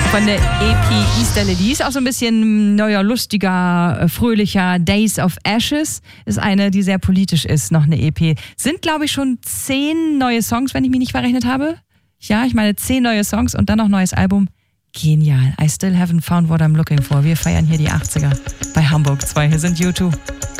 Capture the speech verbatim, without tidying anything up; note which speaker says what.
Speaker 1: Von der E P Easterly. Die ist auch so ein bisschen neuer, lustiger, fröhlicher. Days of Ashes ist eine, die sehr politisch ist, noch eine E P. Sind, glaube ich, schon zehn neue Songs, wenn ich mich nicht verrechnet habe. Ja, ich meine zehn neue Songs und dann noch neues Album. Genial. I still haven't found what I'm looking for. Wir feiern hier die achtziger bei Hamburg zwei. Hier sind U zwei.